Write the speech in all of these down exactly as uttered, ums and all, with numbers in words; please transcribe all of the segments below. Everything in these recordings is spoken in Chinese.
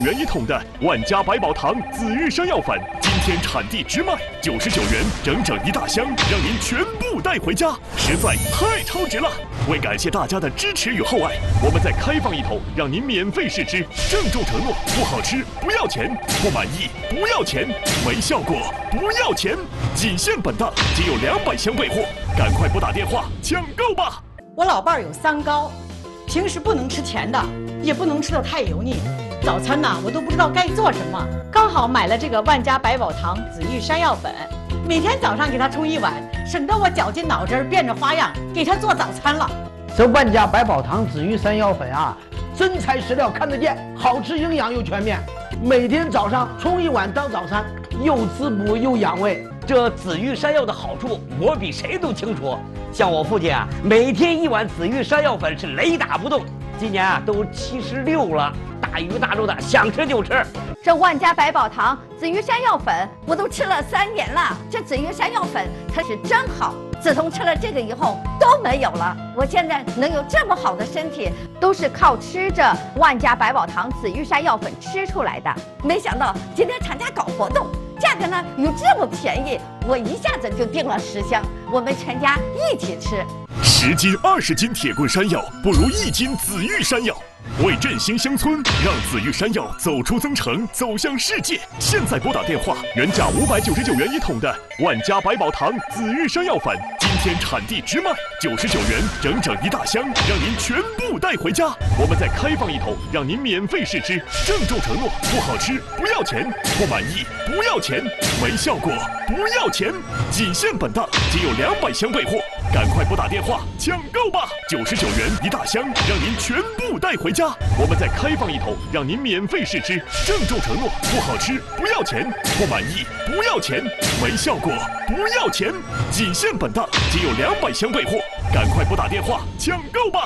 元一桶的万家百宝堂紫玉山药粉，今天产地直卖九十九元，整整一大箱，让您全部带回家，实在太超值了！为感谢大家的支持与厚爱，我们再开放一桶，让您免费试吃。郑重承诺：不好吃不要钱，不满意不要钱，没效果不要钱，仅限本档，仅有两百箱备货，赶快拨打电话抢购吧！ 我老伴儿有三高，平时不能吃甜的，也不能吃得太油腻。 早餐呢，我都不知道该做什么，刚好买了这个万家百宝堂紫玉山药粉，每天早上给他冲一碗，省得我绞尽脑汁变着花样给他做早餐了。 这万家百宝堂紫玉山药粉啊，真材实料，看得见，好吃、营养又全面，每天早上冲一碗当早餐，又滋补又养胃。 这紫玉山药的好处，我比谁都清楚。像我父亲啊，每天一碗紫玉山药粉是雷打不动，今年啊都七十六了。 大鱼大肉的，想吃就吃。 这万家百宝堂紫玉山药粉，我都吃了三年了。这紫玉山药粉它是真好，自从吃了这个以后都没有了。我现在能有这么好的身体，都是靠吃这万家百宝堂紫玉山药粉吃出来的。没想到今天厂家搞活动，价格呢有这么便宜，我一下子就订了十箱，我们全家一起吃。 十斤、二十斤铁棍山药，不如一斤紫玉山药。 为振兴乡村，让紫玉山药走出增城，走向世界。现在拨打电话，原价五百九十九元一桶的万家百宝堂紫玉山药粉，今天产地直卖九十九元，整整一大箱，让您全部带回家。我们再开放一桶，让您免费试吃。郑重承诺：不好吃不要钱，不满意不要钱，没效果不要钱，仅限本档，仅有两百箱备货，赶快拨打电话抢购吧！九十九元一大箱，让您全部带回家。 我们再开放一桶，让您免费试吃。郑重承诺：不好吃不要钱，不满意不要钱，没效果不要钱，仅限本档，仅有两百箱备货，赶快拨打电话抢购吧！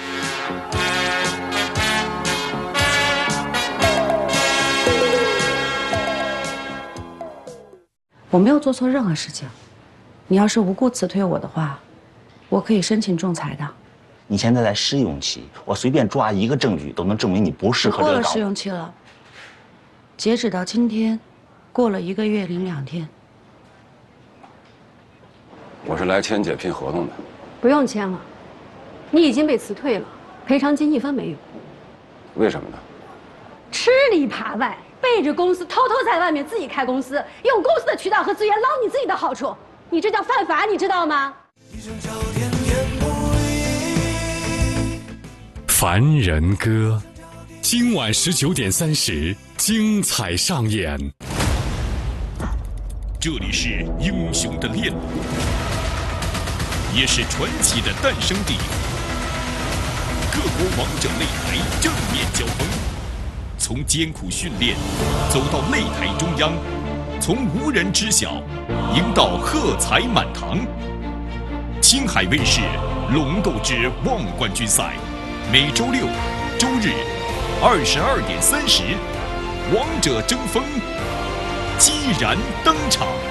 我没有做错任何事情，你要是无故辞退我的话，我可以申请仲裁的。 你现在在试用期，我随便抓一个证据都能证明你不适合这个岗位。 过了试用期了，截止到今天，过了一个月零两天。 我是来签解聘合同的。 不用签了，你已经被辞退了，赔偿金一分没有。 为什么呢？ 吃里扒外，背着公司偷偷在外面自己开公司，用公司的渠道和资源捞你自己的好处，你这叫犯法，你知道吗？ 凡人歌，今晚十九点三十，精彩上演。 这里是英雄的炼炉，也是传奇的诞生地。各国王者擂台正面交锋，从艰苦训练走到擂台中央，从无人知晓赢到喝彩满堂。青海卫视《龙斗之望冠军赛》。 每周六、周日二十二点三十，王者争锋，激然登场。